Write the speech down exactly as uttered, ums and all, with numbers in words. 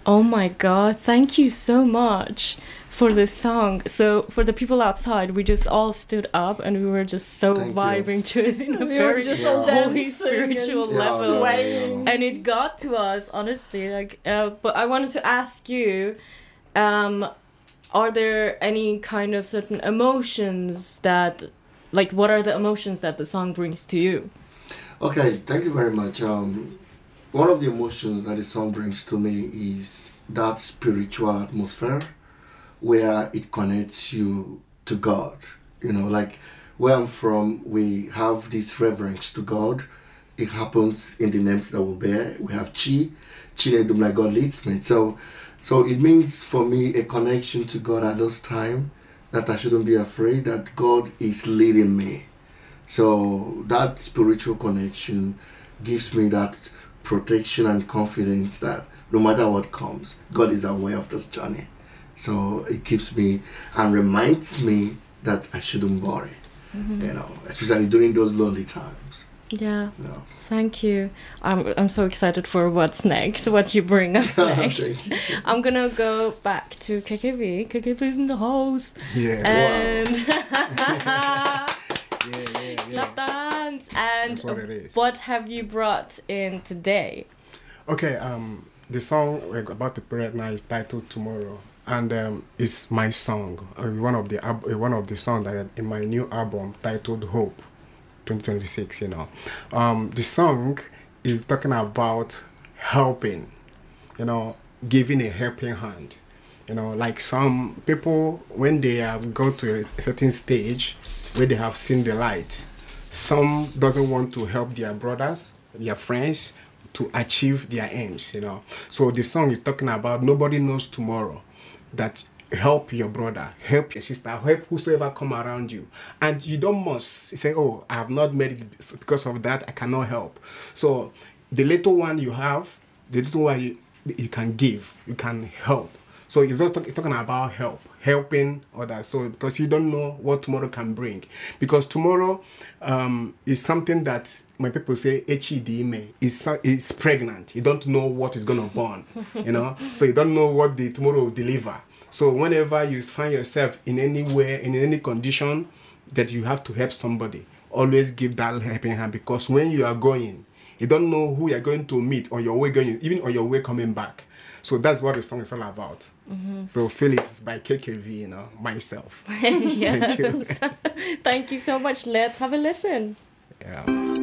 Oh my God, thank you so much for this song. So for the people outside, we just all stood up and we were just so Thank you. vibing to it in a We were very just Yeah. all holy dancing spiritual and Yeah. level. swaying. And it got to us, honestly. Like, uh, but I wanted to ask you, um, are there any kind of certain emotions that, like, what are the emotions that the song brings to you? Okay, thank you very much. Um, one of the emotions that the song brings to me is that spiritual atmosphere where it connects you to God. You know, like where I'm from, we have this reverence to God. It happens in the names that we bear. We have Chi, Chinedum, like God leads me. So, so it means for me a connection to God at this time that I shouldn't be afraid that God is leading me. So that spiritual connection gives me that protection and confidence that no matter what comes, God is aware of this journey. So it keeps me and reminds me that I shouldn't worry, Mm-hmm. you know, especially during those lonely times. Yeah, You know. thank you. I'm I'm so excited for what's next, what you bring us next. Thank you. I'm gonna go back to K K V. K K V's in the house. Yeah. And yeah, yeah, yeah. clap the hands. And That's what it is. what have you brought in today? Okay, um, the song we're about to play right now is titled Tomorrow, and um, it's my song. Uh, one of the ab- uh, one of the songs that in my new album titled Hope, twenty twenty-six. You know, um, the song is talking about helping. You know, giving a helping hand. You know, like some people when they have gone to a certain stage where they have seen the light, some doesn't want to help their brothers, their friends to achieve their aims, you know. So the song is talking about nobody knows tomorrow, that help your brother, help your sister, help whosoever come around you. And you don't must say, oh, I have not made it so because of that, I cannot help. So the little one you have, the little one you, you can give, you can help. So it's not talk, it's talking about help, helping others. So because you don't know what tomorrow can bring, because tomorrow um, is something that when people say H E D M is is pregnant. You don't know what is gonna born, you know. So you don't know what the tomorrow will deliver. So whenever you find yourself in anywhere in any condition that you have to help somebody, always give that helping hand, because when you are going, you don't know who you're going to meet on your way going, even on your way coming back. So that's what the song is all about. Mm-hmm. So Feel It is by K K V, you know, myself. Yes. Thank you. Thank you so much. Let's have a listen. Yeah.